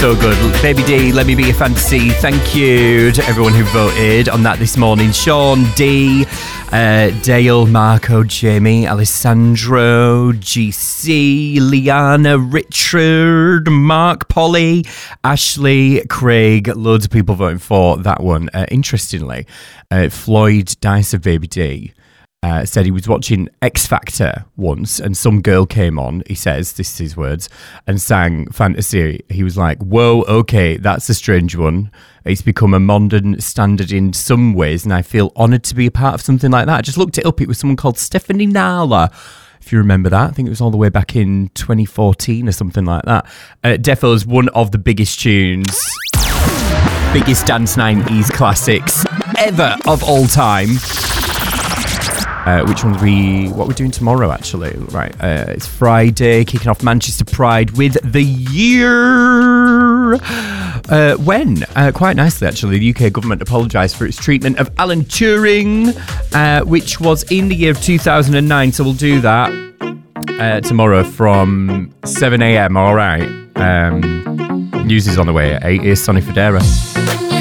so good. Baby D, Let Me Be a Fantasy. Thank you to everyone who voted on that this morning. Sean D, Dale, Marco, Jamie, Alessandro, GC, Liana, Richard, Mark, Polly, Ashley, Craig. Loads of people voting for that one. Interestingly, Floyd Dice of Baby D said he was watching X Factor once and some girl came on, he says, this is his words, and sang Fantasy. He was like, whoa, okay, that's a strange one. It's become a modern standard in some ways and I feel honoured to be a part of something like that. I just looked it up. It was someone called Stephanie Nala, if you remember that. I think it was all the way back in 2014 or something like that. Defo's one of the biggest tunes, biggest Dance 90s classics ever of all time. Which one's what we're doing tomorrow, actually. Right, it's Friday, kicking off Manchester Pride with The Year. When? Quite nicely, actually, the UK government apologised for its treatment of Alan Turing, which was in the year of 2009, so we'll do that tomorrow from 7 a.m, all right? News is on the way at 8. Here's Sonny Fodera.